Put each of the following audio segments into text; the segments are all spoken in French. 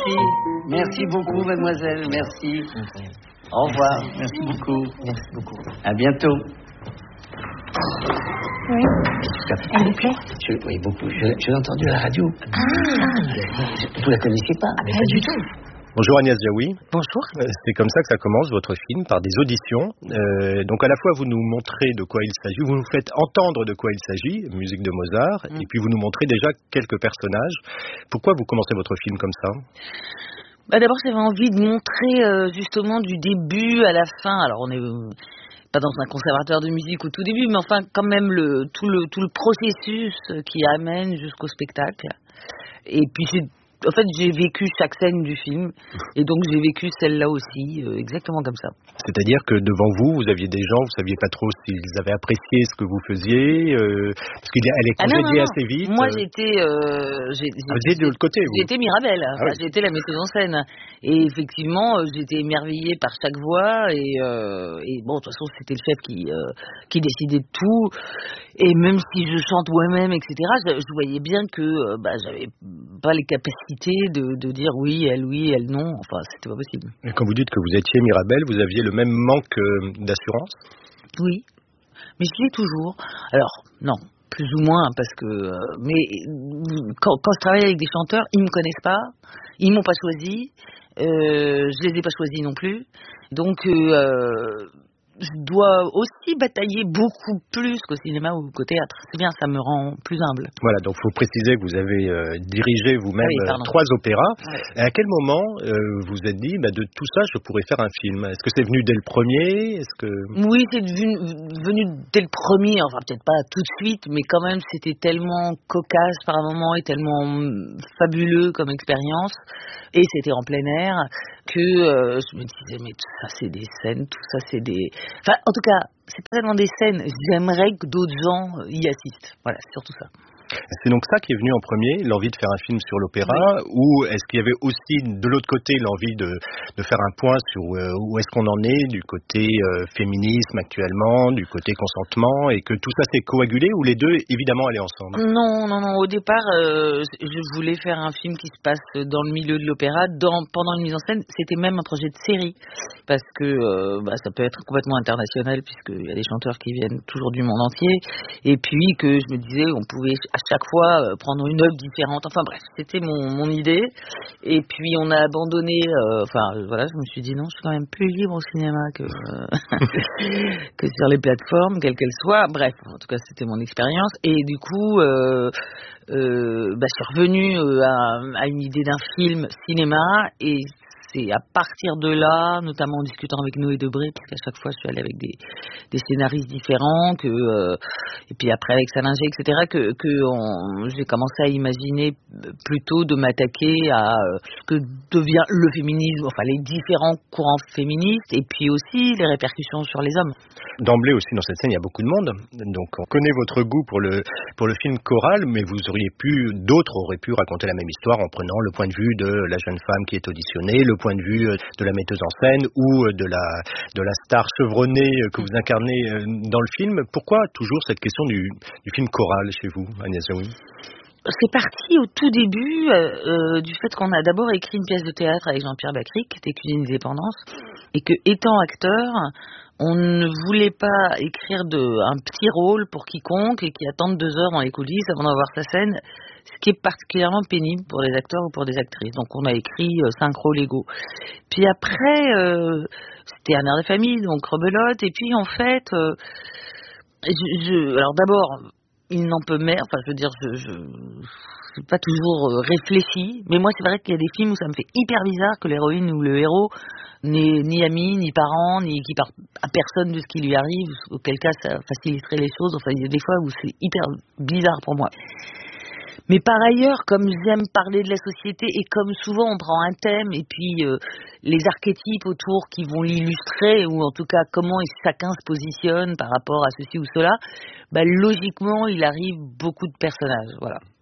Merci. Merci beaucoup, mademoiselle. Merci. Au revoir. Merci beaucoup. Merci beaucoup. À bientôt. Oui. Elle vous plaît? Oui, beaucoup. Je l'ai entendue à la radio. Vous la connaissiez pas? Pas du tout. Bonjour Agnès Jaoui. Bonjour. C'est comme ça que ça commence votre film, par des auditions. Donc à la fois vous nous montrez de quoi il s'agit, vous nous faites entendre de quoi il s'agit, musique de Mozart, et puis vous nous montrez déjà quelques personnages. Pourquoi vous commencez votre film comme ça? D'abord j'avais envie de montrer justement du début à la fin. Alors on est pas dans un conservatoire de musique au tout début, mais enfin quand même tout le processus qui amène jusqu'au spectacle. Et puis en fait, j'ai vécu chaque scène du film, et donc j'ai vécu celle-là aussi, exactement comme ça. C'est-à-dire que devant vous, vous aviez des gens, vous saviez pas trop s'ils avaient apprécié ce que vous faisiez, parce qu'elle est congédiée assez vite. Moi, j'étais de l'autre côté. J'étais Mirabelle, j'étais la metteuse en scène, et effectivement, j'étais émerveillée par chaque voix, et bon, de toute façon, c'était le chef qui décidait de tout, et même si je chante moi-même, etc., je voyais bien que j'avais pas les capacités de dire oui, elle non, enfin c'était pas possible. Et quand vous dites que vous étiez Mirabelle, vous aviez le même manque d'assurance? Oui, mais je l'ai toujours. Alors non, plus ou moins, parce que mais quand je travaille avec des chanteurs, ils me connaissent pas, ils m'ont pas choisi, je les ai pas choisis non plus, donc je dois aussi batailler beaucoup plus qu'au cinéma ou qu'au théâtre. C'est bien, ça me rend plus humble. Voilà, donc il faut préciser que vous avez dirigé vous-même 3 opéras. Ouais. À quel moment vous êtes dit, de tout ça, je pourrais faire un film? Est-ce que c'est venu dès le premier? Oui, c'est venu dès le premier, enfin peut-être pas tout de suite, mais quand même c'était tellement cocasse par un moment et tellement fabuleux comme expérience, et c'était en plein air, que je me disais, mais tout ça c'est des scènes, tout ça c'est des... Enfin, en tout cas, c'est pas tellement des scènes, j'aimerais que d'autres gens y assistent. Voilà, c'est surtout ça. C'est donc ça qui est venu en premier, l'envie de faire un film sur l'opéra, ou est-ce qu'il y avait aussi de l'autre côté l'envie de faire un point sur où est-ce qu'on en est du côté féminisme actuellement, du côté consentement, et que tout ça s'est coagulé, ou les deux évidemment allaient ensemble? Non, au départ je voulais faire un film qui se passe dans le milieu de l'opéra, pendant une mise en scène. C'était même un projet de série, parce que ça peut être complètement international, puisqu'il y a des chanteurs qui viennent toujours du monde entier, et puis que je me disais on pouvait à chaque fois prendre une œuvre différente. Enfin bref, c'était mon idée. Et puis on a abandonné. Je me suis dit non, je suis quand même plus libre au cinéma que que sur les plateformes, quelles qu'elles soient. Bref, en tout cas, c'était mon expérience. Et du coup, je suis revenue à une idée d'un film cinéma, et c'est à partir de là, notamment en discutant avec Noé Debré, parce qu'à chaque fois je suis allée avec des scénaristes différents, et puis après avec Salinger, etc., j'ai commencé à imaginer plutôt de m'attaquer à ce que devient le féminisme, enfin les différents courants féministes, et puis aussi les répercussions sur les hommes. D'emblée aussi dans cette scène il y a beaucoup de monde, donc on connaît votre goût pour le film choral, mais d'autres auraient pu raconter la même histoire en prenant le point de vue de la jeune femme qui est auditionnée, le point de vue de la metteuse en scène ou de la star chevronnée que vous incarnez dans le film. Pourquoi toujours cette question du film choral chez vous, Agnès Jaoui? C'est parti au tout début du fait qu'on a d'abord écrit une pièce de théâtre avec Jean-Pierre Bacri, qui était Cuisine des dépendances, et que, étant acteur, on ne voulait pas écrire un petit rôle pour quiconque et qui attende 2 heures dans les coulisses avant d'avoir sa scène, ce qui est particulièrement pénible pour les acteurs ou pour des actrices. Donc on a écrit 5 rôles égaux. Puis après, c'était Un air de famille, donc rebelote, et puis en fait, alors d'abord, il n'en peut mer, enfin je veux dire, je suis pas toujours réfléchi, mais moi c'est vrai qu'il y a des films où ça me fait hyper bizarre que l'héroïne ou le héros n'ait ni amis, ni parents, ni qui parle à personne de ce qui lui arrive, auquel cas ça faciliterait les choses. Enfin, il y a des fois où c'est hyper bizarre pour moi. Mais par ailleurs, comme j'aime parler de la société, et comme souvent on prend un thème et puis les archétypes autour qui vont l'illustrer, ou en tout cas comment chacun se positionne par rapport à ceci ou cela, logiquement il arrive beaucoup de personnages, voilà.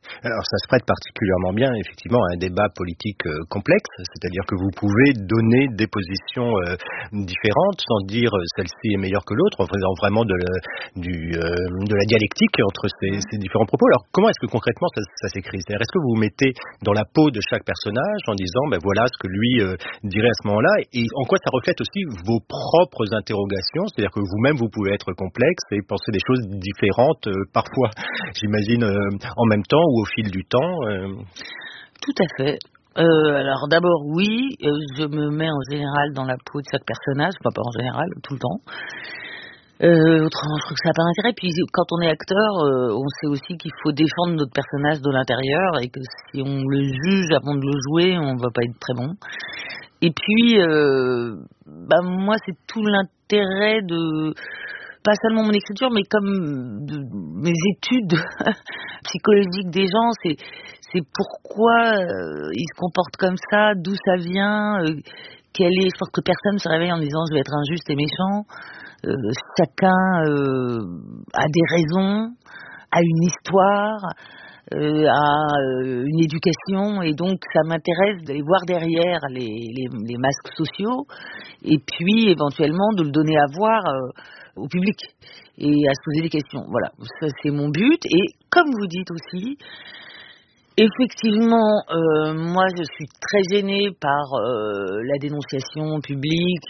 Alors ça se prête particulièrement bien effectivement à un débat politique complexe, c'est-à-dire que vous pouvez donner des positions différentes sans dire celle-ci est meilleure que l'autre, en faisant vraiment de la dialectique entre ces différents propos. Alors comment est-ce que concrètement ça s'écrit? C'est-à-dire est-ce que vous vous mettez dans la peau de chaque personnage en disant voilà ce que lui dirait à ce moment-là, et en quoi ça reflète aussi vos propres interrogations, c'est-à-dire que vous-même vous pouvez être complexe et penser des choses différentes parfois, j'imagine, en même temps ou au fil du temps. Tout à fait. Alors d'abord oui, je me mets en général dans la peau de chaque personnage, pas en général, tout le temps. Autrement, je trouve que ça n'a pas d'intérêt. Puis quand on est acteur, on sait aussi qu'il faut défendre notre personnage de l'intérieur et que si on le juge avant de le jouer, on va pas être très bon. Et puis, moi, c'est tout l'intérêt de pas seulement mon écriture, mais comme mes études psychologiques des gens, c'est pourquoi ils se comportent comme ça, d'où ça vient, je pense que personne se réveille en disant je vais être injuste et méchant. Chacun a des raisons, a une histoire, a une éducation, et donc ça m'intéresse d'aller voir derrière les masques sociaux et puis éventuellement de le donner à voir au public et à se poser des questions. Voilà, ça c'est mon but. Et comme vous dites aussi, effectivement, moi je suis très gênée par la dénonciation publique,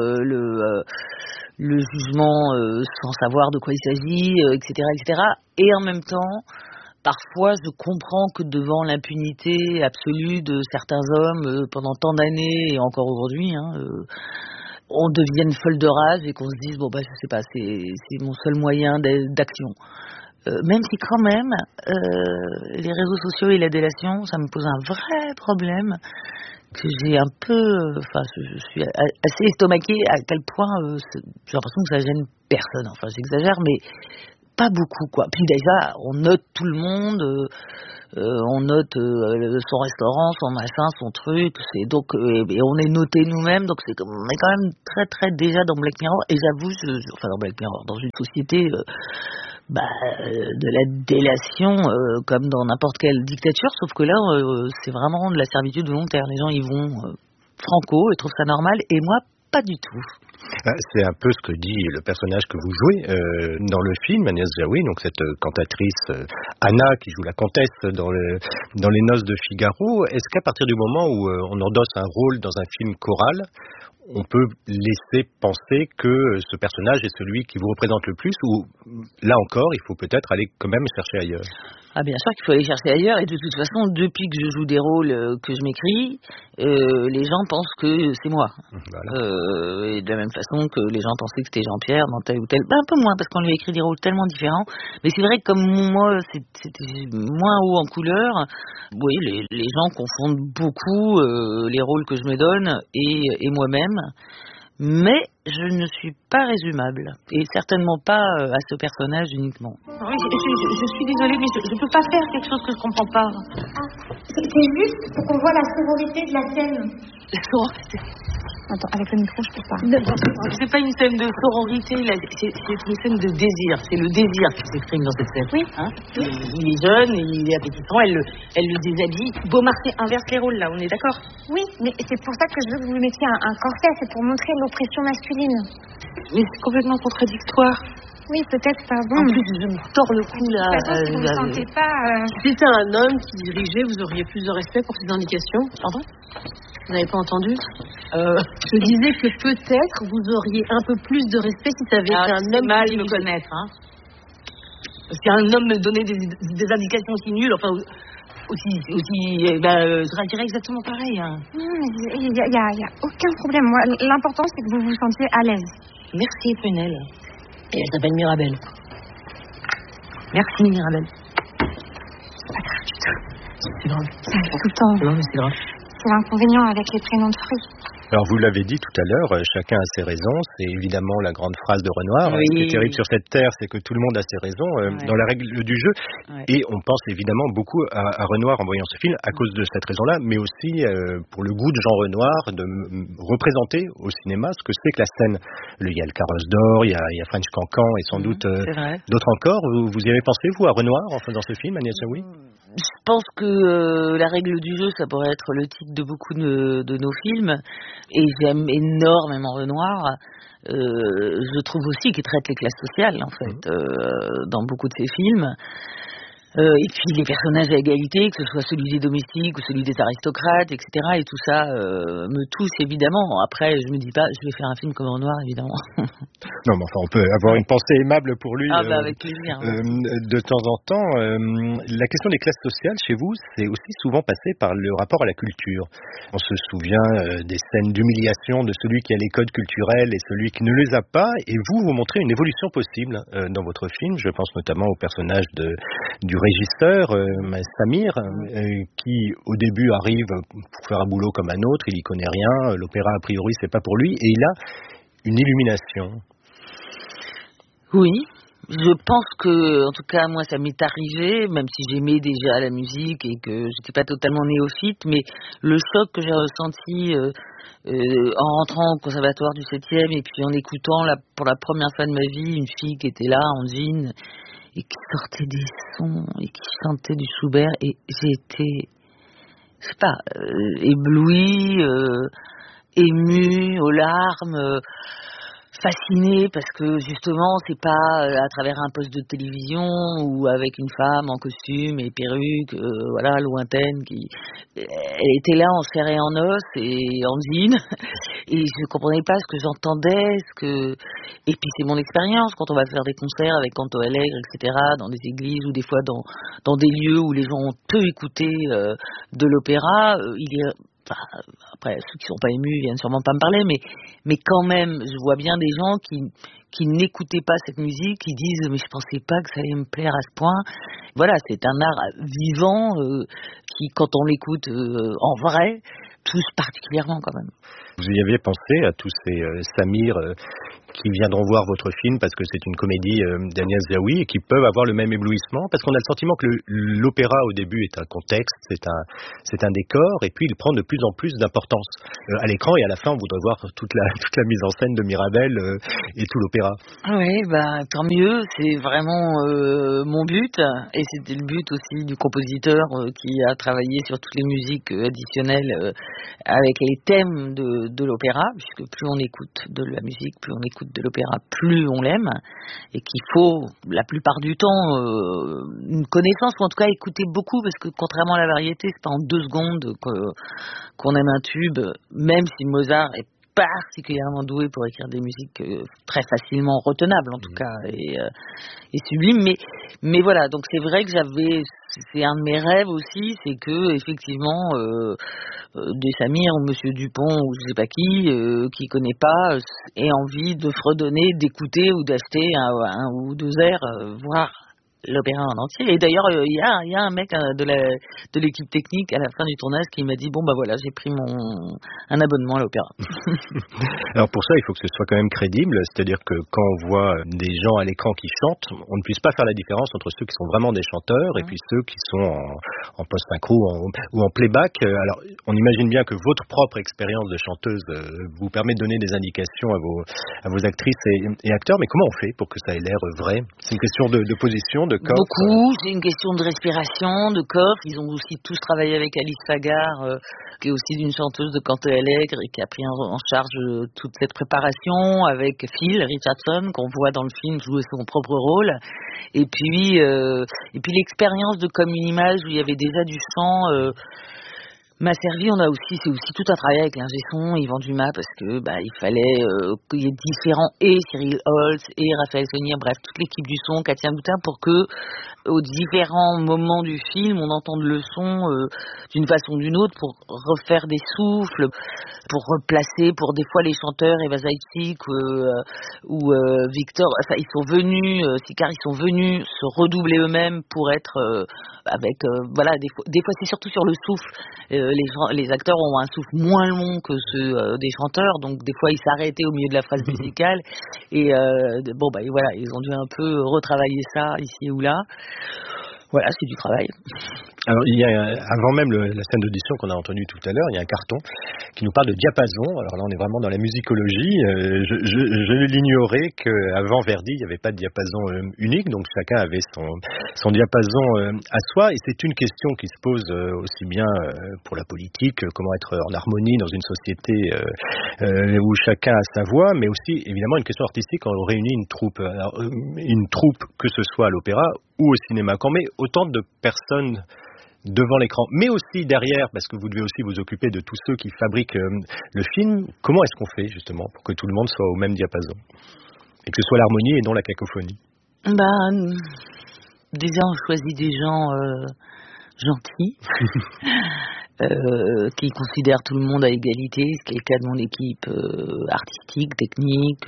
le jugement sans savoir de quoi il s'agit, etc., etc. Et en même temps, parfois je comprends que devant l'impunité absolue de certains hommes pendant tant d'années et encore aujourd'hui, on devienne folle de rage et qu'on se dise je sais pas, c'est mon seul moyen d'action. Même si quand même les réseaux sociaux et la délation, ça me pose un vrai problème que j'ai un peu, je suis assez estomaquée à quel point j'ai l'impression que ça gêne personne. Enfin, j'exagère, mais pas beaucoup, quoi. Puis déjà, on note tout le monde, on note son restaurant, son machin, son truc, et on est noté nous-mêmes, donc on est quand même très très déjà dans Black Mirror. Et j'avoue, dans Black Mirror, dans une société de la délation, comme dans n'importe quelle dictature, sauf que là, c'est vraiment de la servitude volontaire. Les gens y vont franco et trouvent ça normal, et moi, pas du tout. C'est un peu ce que dit le personnage que vous jouez dans le film, Agnès Jaoui, donc cette cantatrice Anna qui joue la comtesse dans les Noces de Figaro. Est-ce qu'à partir du moment où on endosse un rôle dans un film choral, on peut laisser penser que ce personnage est celui qui vous représente le plus, ou là encore, il faut peut-être aller quand même chercher ailleurs? Ah, bien sûr qu'il faut aller chercher ailleurs, et de toute façon, depuis que je joue des rôles que je m'écris, les gens pensent que c'est moi. Voilà. Et de la même façon que les gens pensaient que c'était Jean-Pierre dans tel ou tel. Un peu moins, parce qu'on lui a écrit des rôles tellement différents. Mais c'est vrai que comme moi, c'était moins haut en couleur, oui, les gens confondent beaucoup les rôles que je me donne et moi-même. Mais je ne suis pas résumable, et certainement pas à ce personnage uniquement. Oui, je suis désolée, mais je ne peux pas faire quelque chose que je ne comprends pas. C'est juste pour qu'on voit la sororité de la scène. La sororité? Attends, avec le micro, je peux pas. C'est pas une scène de sororité, c'est une scène de désir. C'est le désir qui s'exprime dans cette scène. Oui. Il est jeune, il est appétissant, elle le déshabille. Beaumarchais inverse les rôles, là, on est d'accord? Oui, mais c'est pour ça que je veux que vous mettiez un corset, c'est pour montrer l'oppression masculine. Mais c'est complètement contradictoire. Oui, peut-être, pardon. En plus, je me tords le cou, là. De toute façon, si vous ne vous sentez pas... Si c'était un homme qui dirigeait, vous auriez plus de respect pour ses indications. Pardon? Vous n'avez pas entendu? Je disais que peut-être vous auriez un peu plus de respect si ça avait été un homme mal qui me connaître, Si un homme me donnait des indications aussi nulles, enfin... je dirais exactement pareil. Il y a aucun problème. Moi, l'important, c'est que vous vous sentiez à l'aise. Merci, Prunelle. Et elle s'appelle Mirabelle. Merci, Mirabelle. C'est pas grave du tout. C'est grave. Ça arrive tout le temps. Non, mais c'est grave. C'est l'inconvénient avec les prénoms de fruits. Alors vous l'avez dit tout à l'heure, chacun a ses raisons. C'est évidemment la grande phrase de Renoir. Oui. Ce qui est terrible sur cette terre, c'est que tout le monde a ses raisons dans la règle du jeu. Ouais. Et on pense évidemment beaucoup à Renoir en voyant ce film à cause de cette raison-là, mais aussi pour le goût de Jean Renoir de représenter au cinéma ce que c'est que la scène. Il y a le Carrosse d'Or, il y a French Cancan et sans doute d'autres encore. Vous y avez pensé, vous, à Renoir en faisant ce film, Agnès Jaoui? Je pense que la règle du jeu, ça pourrait être le titre de beaucoup de nos films. Et j'aime énormément Renoir. Je trouve aussi qu'il traite les classes sociales, en fait, dans beaucoup de ses films. Et puis les personnages à égalité, que ce soit celui des domestiques ou celui des aristocrates, etc. Et tout ça me touche évidemment. Après, je me dis pas, je vais faire un film comme Renoir, évidemment. Non, mais enfin, on peut avoir une pensée aimable pour lui. Avec plaisir. De temps en temps, la question des classes sociales chez vous, c'est aussi souvent passé par le rapport à la culture. On se souvient des scènes d'humiliation de celui qui a les codes culturels et celui qui ne les a pas. Et vous montrez une évolution possible dans votre film. Je pense notamment au personnage du régisseur, Samir, qui au début arrive pour faire un boulot comme un autre, il y connaît rien, l'opéra a priori c'est pas pour lui, et il a une illumination. Oui, je pense que, en tout cas moi ça m'est arrivé, même si j'aimais déjà la musique et que j'étais pas totalement néophyte, mais le choc que j'ai ressenti en rentrant au conservatoire du 7e et puis en écoutant pour la première fois de ma vie une fille qui était là en jean et qui sortait des sons et qui chantait du Schubert, et j'ai été, je sais pas, éblouie, émue aux larmes, fascinée, parce que justement c'est pas à travers un poste de télévision ou avec une femme en costume et perruque, voilà, lointaine, elle était là en chair et en os et en jean et je comprenais pas ce que j'entendais, et puis c'est mon expérience quand on va faire des concerts avec Canto Alegre, etc., dans des églises ou des fois dans des lieux où les gens ont peu écouté de l'opéra, après, ceux qui sont pas émus viennent sûrement pas me parler, mais quand même, je vois bien des gens qui n'écoutaient pas cette musique, qui disent mais je pensais pas que ça allait me plaire à ce point. Voilà, c'est un art vivant qui, quand on l'écoute en vrai, touche particulièrement quand même. Vous y aviez pensé à tous ces Samir qui viendront voir votre film parce que c'est une comédie d'Agnès Jaoui et qui peuvent avoir le même éblouissement, parce qu'on a le sentiment que l'opéra au début est un contexte, c'est un décor, et puis il prend de plus en plus d'importance à l'écran, et à la fin on voudrait voir toute la mise en scène de Mirabel et tout l'opéra. Oui, tant mieux, c'est vraiment mon but, et c'était le but aussi du compositeur qui a travaillé sur toutes les musiques additionnelles avec les thèmes de l'opéra, puisque plus on écoute de la musique, plus on écoute de l'opéra, plus on l'aime, et qu'il faut la plupart du temps une connaissance, ou en tout cas écouter beaucoup, parce que contrairement à la variété, c'est pas en 2 secondes qu'on aime un tube, même si Mozart est particulièrement doué pour écrire des musiques très facilement retenables en tout cas et sublimes, mais voilà, donc c'est vrai que c'est un de mes rêves aussi, c'est que effectivement des Samir ou Monsieur Dupont ou je sais pas qui connaît pas ait envie de fredonner, d'écouter ou d'acheter un ou 2 airs, voire l'opéra en entier. Et d'ailleurs, il y a un mec de l'équipe technique à la fin du tournage qui m'a dit bon voilà, j'ai pris un abonnement à l'opéra. Alors pour ça, il faut que ce soit quand même crédible, c'est-à-dire que quand on voit des gens à l'écran qui chantent, on ne puisse pas faire la différence entre ceux qui sont vraiment des chanteurs et puis ceux qui sont en post-synchro ou en playback. Alors on imagine bien que votre propre expérience de chanteuse vous permet de donner des indications à vos actrices et acteurs, mais comment on fait pour que ça ait l'air vrai? C'est une question de position, de corps? Beaucoup, c'est une question de respiration, de corps. Ils ont aussi tous travaillé avec Alice Fagar, qui est aussi une chanteuse de Canto Alegre et qui a pris en charge toute cette préparation, avec Phil Richardson, qu'on voit dans le film jouer son propre rôle. Et puis l'expérience de Comme une image, où il y avait déjà du chant, m'a servi. C'est aussi tout un travail avec l'ingé son, Yvan Dumas, parce que il fallait qu'il y ait différents, et Cyril Holtz et Raphaël Sonnier, bref, toute l'équipe du son, Katia Moutin, pour que aux différents moments du film, on entende le son d'une façon ou d'une autre, pour refaire des souffles, pour replacer, pour des fois les chanteurs, Eva Zaïtzik ou Victor, enfin ils sont venus, Sicard, ils sont venus se redoubler eux-mêmes pour être avec, voilà, des fois c'est surtout sur le souffle. les acteurs ont un souffle moins long que ceux des chanteurs, donc des fois ils s'arrêtaient au milieu de la phrase musicale et voilà, ils ont dû un peu retravailler ça ici ou là. Voilà, c'est du travail. Alors, il y a, avant même la scène d'audition qu'on a entendue tout à l'heure, il y a un carton qui nous parle de diapason. Alors là, on est vraiment dans la musicologie. Je l'ignorais qu'avant Verdi, il n'y avait pas de diapason unique, donc chacun avait son diapason à soi. Et c'est une question qui se pose aussi bien pour la politique, comment être en harmonie dans une société où chacun a sa voix, mais aussi évidemment une question artistique quand on réunit une troupe. Alors, une troupe, que ce soit à l'opéra ou au cinéma, quand on met autant de personnes devant l'écran, mais aussi derrière, parce que vous devez aussi vous occuper de tous ceux qui fabriquent le film, comment est-ce qu'on fait justement pour que tout le monde soit au même diapason et que ce soit l'harmonie et non la cacophonie? Déjà on choisit des gens gentils qui considèrent tout le monde à égalité, ce qui est le cas de mon équipe artistique, technique,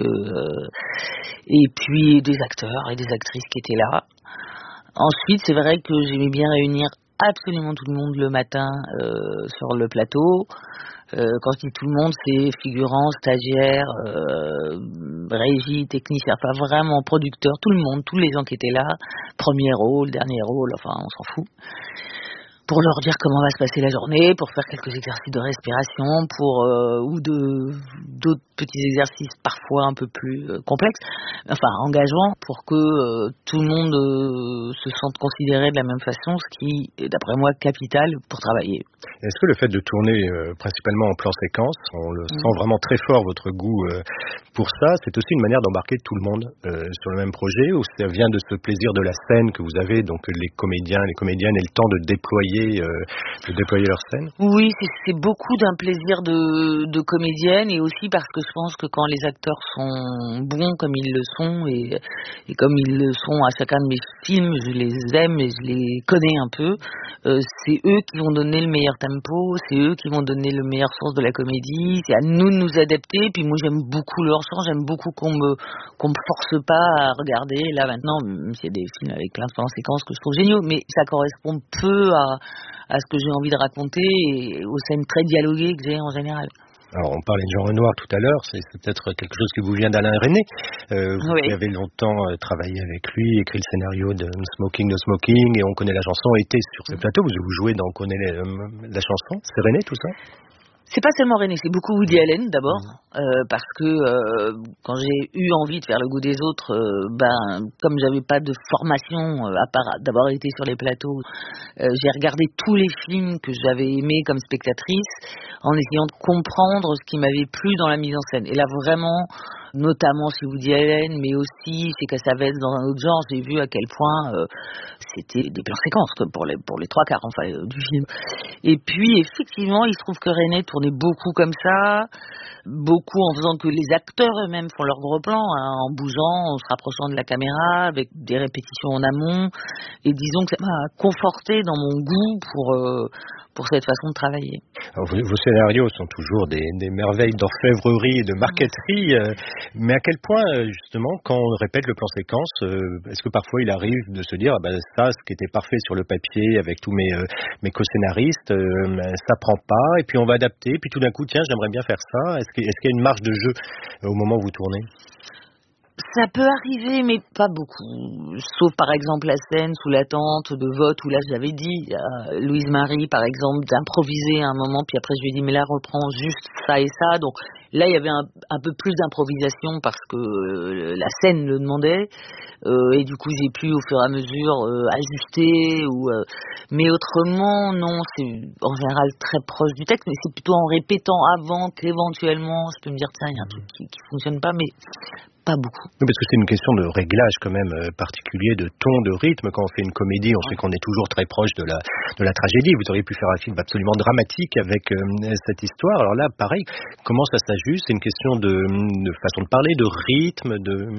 et puis des acteurs et des actrices qui étaient là. Ensuite, c'est vrai que j'aimais bien réunir absolument tout le monde le matin sur le plateau. Quand je dis tout le monde, c'est figurants, stagiaires, régie, technicien, enfin vraiment producteurs, tout le monde, tous les gens qui étaient là, premier rôle, dernier rôle, enfin on s'en fout. Pour leur dire comment va se passer la journée, pour faire quelques exercices de respiration, ou d'autres petits exercices parfois un peu plus complexes, enfin engageants, pour que tout le monde se sente considéré de la même façon, ce qui est d'après moi capital pour travailler. Est-ce que le fait de tourner principalement en plan séquence, on le sent vraiment très fort votre goût pour ça, c'est aussi une manière d'embarquer tout le monde sur le même projet, ou ça vient de ce plaisir de la scène que vous avez, donc les comédiens, les comédiennes aient le temps de déployer leur scène? Oui, c'est beaucoup d'un plaisir de comédienne, et aussi parce que je pense que quand les acteurs sont bons comme ils le sont, et comme ils le sont à chacun de mes films, je les aime et je les connais un peu, c'est eux qui vont donner le meilleur tempo, c'est eux qui vont donner le meilleur sens de la comédie, c'est à nous de nous adapter. Puis moi j'aime beaucoup leur chant, j'aime beaucoup qu'on me force pas à regarder. Là maintenant, c'est des films avec plein de plans séquences que je trouve géniaux, mais ça correspond peu à ce que j'ai envie de raconter et aux scènes très dialoguées que j'ai en général. Alors, on parlait de Jean Renoir tout à l'heure, c'est peut-être quelque chose qui vous vient d'Alain Resnais. Vous avez longtemps travaillé avec lui, écrit le scénario de Smoking No Smoking, et on connaît la chanson, été sur ce plateau, vous jouez dans On connaît la chanson. C'est Resnais tout ça? C'est pas seulement Resnais, c'est beaucoup Woody Allen d'abord, parce que quand j'ai eu envie de faire Le Goût des autres, comme j'avais pas de formation à part d'avoir été sur les plateaux, j'ai regardé tous les films que j'avais aimés comme spectatrice en essayant de comprendre ce qui m'avait plu dans la mise en scène. Et là vraiment, notamment chez Woody Allen, mais aussi chez Cassavetes dans un autre genre, j'ai vu à quel point c'était des plans séquences comme pour les trois quarts du film. Et puis effectivement, il se trouve que Resnais tournait beaucoup comme ça, beaucoup en faisant que les acteurs eux-mêmes font leurs gros plans, en bougeant, en se rapprochant de la caméra, avec des répétitions en amont. Et disons que ça m'a conforté dans mon goût pour cette façon de travailler. Alors, vos scénarios sont toujours des merveilles d'orfèvrerie et de marqueterie, mais à quel point, justement, quand on répète le plan séquence, est-ce que parfois il arrive de se dire ça, ce qui était parfait sur le papier avec tous mes co-scénaristes, ça prend pas, et puis on va adapter, puis tout d'un coup, tiens, j'aimerais bien faire ça. Est-ce qu'il y a une marge de jeu au moment où vous tournez? Ça peut arriver, mais pas beaucoup. Sauf par exemple la scène sous la tente de vote où là j'avais dit à Louise Marie par exemple d'improviser à un moment, puis après je lui ai dit mais là reprends juste ça et ça. Donc là il y avait un peu plus d'improvisation parce que la scène le demandait, et du coup j'ai pu au fur et à mesure ajuster. Mais autrement non, c'est en général très proche du texte, mais c'est plutôt en répétant avant qu'éventuellement je peux me dire tiens il y a un truc qui fonctionne pas, mais pas beaucoup. Oui, parce que c'est une question de réglage quand même particulier, de ton, de rythme. Quand on fait une comédie, on sait qu'on est toujours très proche de la tragédie. Vous auriez pu faire un film absolument dramatique avec cette histoire. Alors là, pareil, comment ça s'ajuste? C'est une question de façon de parler, de rythme,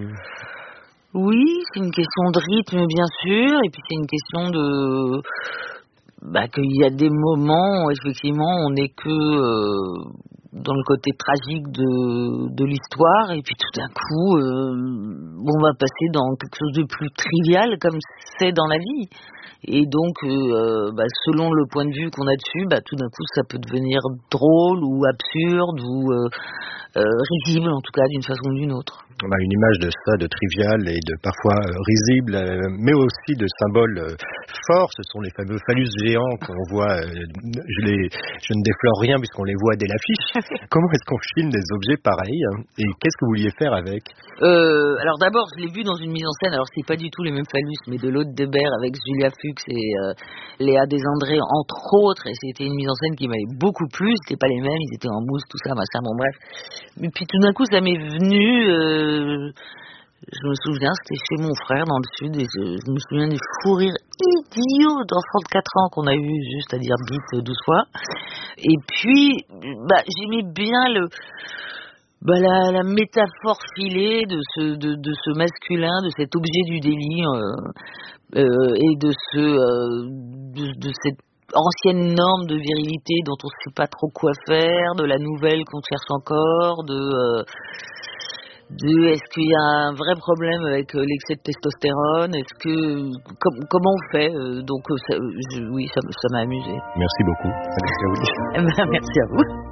Oui, c'est une question de rythme, bien sûr, et puis c'est une question de qu'il y a des moments où effectivement on n'est que dans le côté tragique de l'histoire, et puis tout d'un coup, on va passer dans quelque chose de plus trivial, comme c'est dans la vie. Et donc, selon le point de vue qu'on a dessus, tout d'un coup, ça peut devenir drôle ou absurde ou risible, en tout cas, d'une façon ou d'une autre. Une image de ça, de trivial et de parfois risible, mais aussi de symboles forts. Ce sont les fameux phallus géants qu'on voit. Je ne déflore rien puisqu'on les voit dès l'affiche. Comment est-ce qu'on filme des objets pareils et qu'est-ce que vous vouliez faire avec? Alors d'abord, je l'ai vu dans une mise en scène. Alors c'est pas du tout les mêmes phallus, mais de l'Hôte de Berre avec Julia Fuchs et Léa Desandré entre autres. Et c'était une mise en scène qui m'avait beaucoup plu. C'était pas les mêmes, ils étaient en mousse, tout ça, machin. Bon bref. Et puis tout d'un coup, ça m'est venu. Je me souviens, c'était chez mon frère dans le sud, et je me souviens des fous rires idiots d'enfants de 4 ans qu'on a eu juste à dire bite 12 fois. Et puis, j'aimais bien la métaphore filée de ce masculin, de cet objet du délit, et de cette ancienne norme de virilité dont on ne sait pas trop quoi faire, de la nouvelle qu'on cherche encore, est-ce qu'il y a un vrai problème avec l'excès de testostérone, comment on fait, donc oui, ça m'a amusé. Merci beaucoup. Merci à vous.